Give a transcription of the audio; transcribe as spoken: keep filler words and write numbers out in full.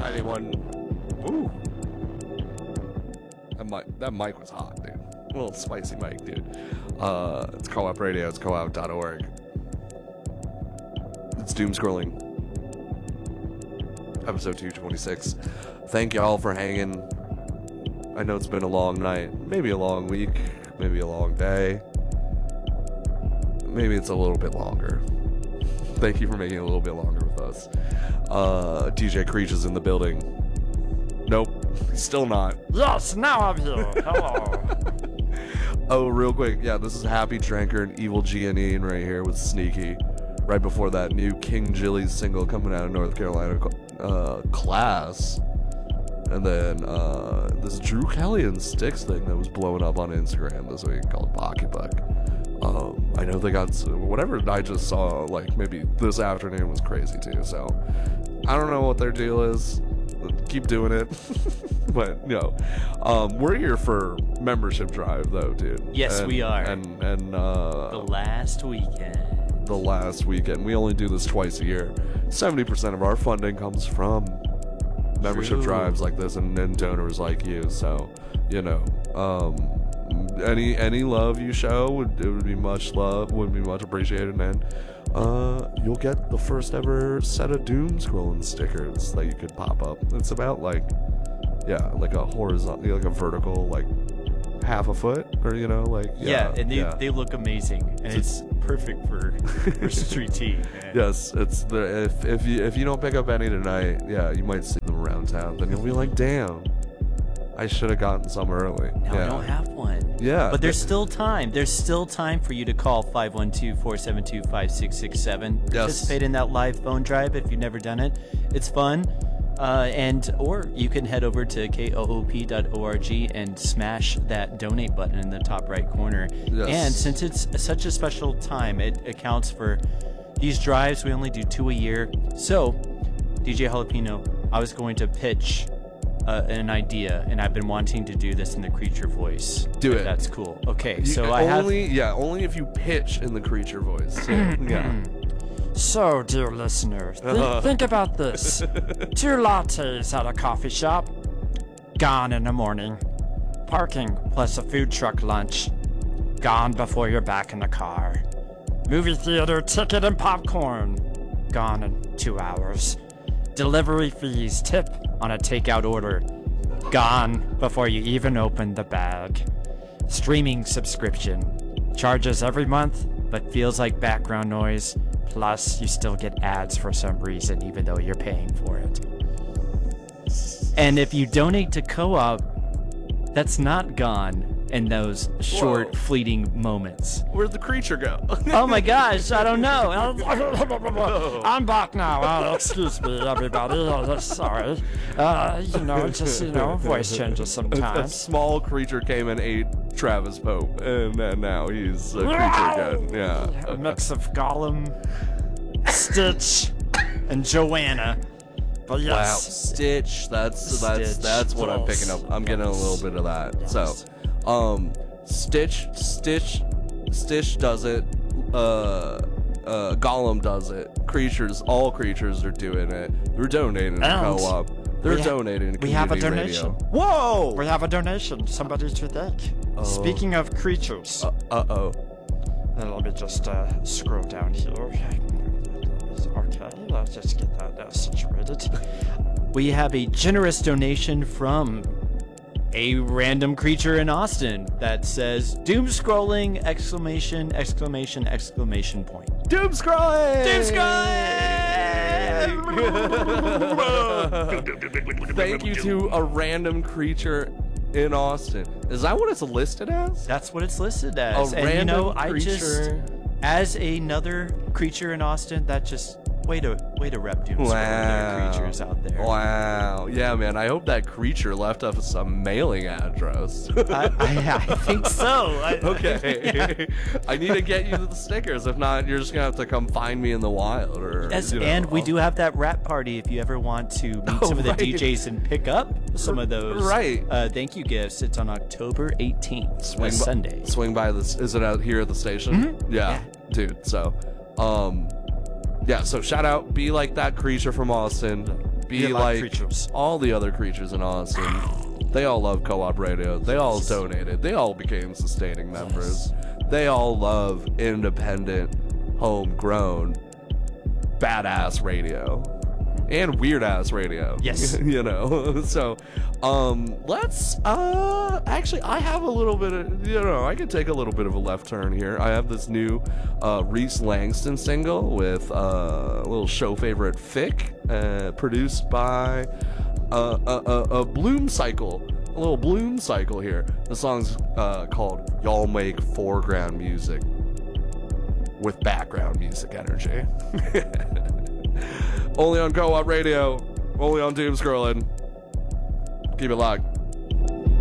Anyone? Ooh. That mic, that mic was hot, dude. A little spicy mic, dude. Uh, it's Co-op Radio. It's co op dot org. It's doom scrolling. Episode two twenty-six. Thank y'all for hanging. I know it's been a long night. Maybe a long week. Maybe a long day. Maybe it's a little bit longer. Thank you for making it a little bit longer with us. Uh, D J Creech is in the building. Nope. Still not. Yes, now I'm here. Hello. Oh, real quick. Yeah, this is Happy Dranker and Evil Giannine right here with Sneaky. Right before that new King Jilly's single coming out of North Carolina, uh, Class. And then uh, this Drew Kelly and Styx thing that was blowing up on Instagram this week called Pocketbook. Um, I know they got whatever I just saw, like maybe this afternoon was crazy too. So I don't know what their deal is. Keep doing it. But you know, um, we're here for membership drive though, dude. Yes, and, we are. And and uh, the last weekend. The last weekend. We only do this twice a year. Seventy percent of our funding comes from membership True. drives like this and, and donors like you. So you know, um, any any love you show would it would be much love would be much appreciated, man. Uh, you'll get the first ever set of doom scrolling stickers that you could pop up. It's about like, yeah, like a horizontal, like a vertical, like half a foot, or you know, like yeah, yeah and they yeah. they look amazing, and it's perfect for for street tea. Man. Yes, it's the if if you if you don't pick up any tonight, yeah, you might see them around town. Then you'll be like, damn, I should have gotten some early. Now yeah. I don't have one. Yeah. But there's still time. There's still time for you to call five one two, four seven two, five six six seven. Yes. Participate in that live phone drive if you've never done it. It's fun. Uh, and or you can head over to K O O P dot org and smash that donate button in the top right corner. Yes. And since it's such a special time, it accounts for these drives. We only do two a year. So, D J Jalapeno, I was going to pitch Uh, an idea, and I've been wanting to do this in the creature voice. Do if it. That's cool. Okay, You- so I have. only yeah only if you pitch in the creature voice. So, yeah. So, dear listener, think, think about this: two lattes at a coffee shop, gone in the morning. Parking plus a food truck lunch, gone before you're back in the car. Movie theater ticket and popcorn, gone in two hours. Delivery fees, tip on a takeout order, gone before you even open the bag. Streaming subscription, charges every month, but feels like background noise. Plus, you still get ads for some reason, even though you're paying for it. And if you donate to Co-op, that's not gone in those short, Whoa. fleeting moments. Where'd the creature go? Oh my gosh, I don't know. I'm back now. Uh, excuse me, everybody. Uh, sorry. Uh, you know, just, you know, voice changes A sometimes. small creature came and ate Travis Pope, and then now he's a creature again. Yeah. A mix of Gollum, Stitch, and Joanna. But yes. Wow, Stitch. That's that's Stitch. that's what I'm picking up. I'm getting a little bit of that. So, um, Stitch, Stitch, Stitch does it. Uh, uh, Gollum does it. Creatures, all creatures are doing it. They're donating to And Co-op. They're we ha- donating to we have a community donation. radio. Whoa! We have a donation. Somebody to thank. Oh. Speaking of creatures. Uh, uh-oh. Uh, let me just uh, scroll down here. Okay, let's just get that uh, situated. We have a generous donation from a random creature in Austin that says doom scrolling exclamation exclamation exclamation point. Doom scrolling! Doom scrolling! Thank you to a random creature in Austin. Is that what it's listed as? That's what it's listed as. A and you know, random I just creature. as another creature in Austin, that just way to way to rep doom scrolling Wow. creatures out there. Wow. Yeah, man. I hope that creature left us some mailing address. I, I, I think so. I, Okay. I need to get you the stickers. If not, you're just gonna have to come find me in the wild. Or Yes, you know, and we I'll- do have that rap party if you ever want to meet Oh, some of the right. D Js and pick up some of those Right. uh, thank you gifts. It's on October eighteenth, Swing a by- Sunday. Swing by this. Is it out here at the station? Mhm. Yeah, Yeah. dude. So, um, yeah. So shout out. Be like that creature from Austin. be You like like creatures. all the other creatures in Austin. They all love Co-op Radio. They all donated. They all became sustaining members. They all love independent, homegrown, badass radio. And weird-ass radio. Yes. You know? So, um, let's, uh, actually, I have a little bit of, you know, I could take a little bit of a left turn here. I have this new, uh, Reese Langston single with, uh, a little show favorite, Fick, uh, produced by, uh, a, a, a Bloom Cycle. A little Bloom Cycle here. The song's, uh, called Y'all Make Foreground Music with Background Music Energy. Only on Co-op Radio. Only on Doom Scrolling. Keep it locked.